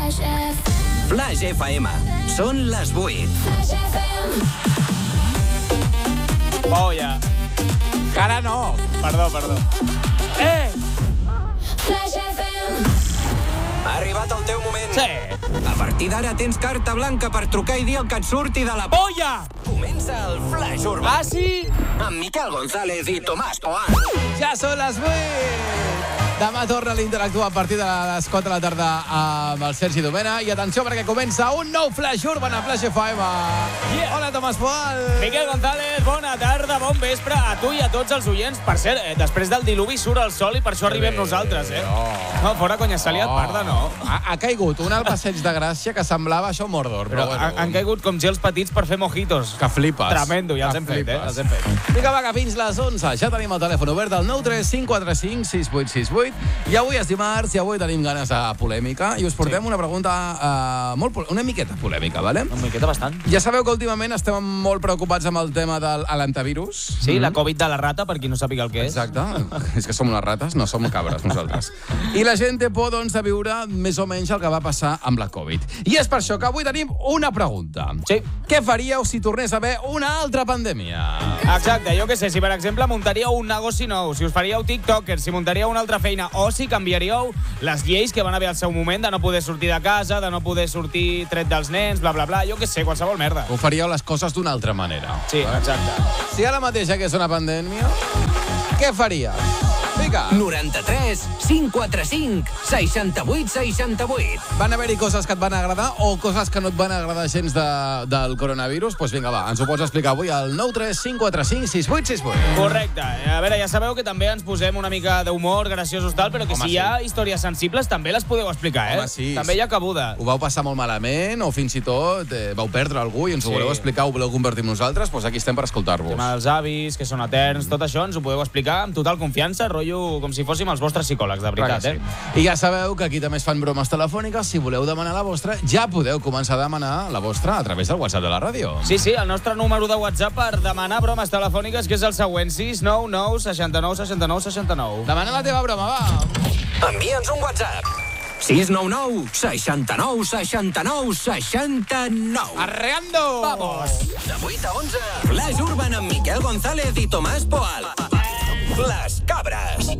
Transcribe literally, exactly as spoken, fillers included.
Flash F M. Són les vuit. Oh, ja. Cara no. Perdó, perdó. Eh! Ha arribat el teu moment. Sí. A partir d'ara tens carta blanca per trucar i dir el que et surti de la... Polla! Comença el Flash Urbà. Ah, sí? Amb Miquel González i Tomàs Poal. Ja són les vuit. Demà torna l'interactuar a partir de les quatre de la tarda amb el Sergi Domena. I atenció perquè comença un nou Flash Urban a Flash F M. Yeah. Hola, Tomàs Poal. Miquel González, bona tarda, bon vespre a tu i a tots els oients. Per cert, eh, després del diluvi surt el sol i per això arribem nosaltres, eh? Oh. No, fora conya, se li ha parda, no? Ha, ha caigut un al passeig de Gràcia que semblava això Mordor. Però, Però però bueno, han caigut com gels petits per fer mojitos. que flipes. Tremendo, ja els Que hem fet, eh? flipes. Els hem fet. Vinga, va, que fins les onze. Ja tenim el telèfon obert al nou tres cinc quatre cinc sis vuit sis vuit. I avui és dimarts i avui tenim ganes de polèmica. I us portem Sí. una pregunta uh, molt, pol- una miqueta polèmica, vale? Una miqueta bastant. Ja sabeu que últimament estem molt preocupats amb el tema del l'antivirus. Sí, la Covid de la rata, per qui no sàpiga el que és. Exacte. És que som unes rates, no som cabres nosaltres. I la gent té por, doncs, de viure més o menys el que va passar amb la Covid. I és per això que avui tenim una pregunta. Sí. Què faríeu si tornés a haver una altra pandèmia? Exacte, jo què sé, si per exemple muntaríeu un negoci nou, si us faríeu tiktokers, si muntaríeu una altra feina o si canviaríeu les lleis que van haver al seu moment de no poder sortir de casa, de no poder sortir tret dels nens, bla, bla, bla, jo què sé, qualsevol merda. Ho faríeu les coses d'una altra manera. Sí, exacte. Si ara mateix hagués una pandèmia, què faries? Vinga. noranta-tres cinc quatre cinc seixanta-vuit seixanta-vuit. Van haver-hi coses que et van agradar o coses que no et van agradar gens de, del coronavirus? Doncs pues vinga, va, ens ho pots explicar avui al nou tres cinc quatre cinc sis vuit sis vuit. Correcte. A veure, ja sabeu que també ens posem una mica d'humor, graciosos tal, però que Home, si sí. hi ha històries sensibles també les podeu explicar, eh? Home, sí. També hi ha cabuda. Ho vau passar molt malament o fins i tot eh, vau perdre algú i ens ho Sí. voleu explicar, ho voleu convertir en nosaltres? Doncs aquí estem per escoltar-vos. El tema dels avis, que són eterns, tot això ens ho podeu explicar amb total confiança, rotllo com si fóssim els vostres psicòlegs, de veritat, Clar que eh? sí. I ja sabeu que aquí també es fan bromes telefòniques. Si voleu demanar la vostra, ja podeu començar a demanar la vostra a través del WhatsApp de la ràdio. Sí, sí, el nostre número de WhatsApp per demanar bromes telefòniques, que és el següent, sis nou nou seixanta-nou seixanta-nou seixanta-nou. Demana la teva broma, va. Envia'ns un WhatsApp. sis nou nou seixanta-nou seixanta-nou seixanta-nou. Arreando! Vamos! De vuit a onze, Flash Urban amb Miquel González i Tomàs Poal. Les cabres.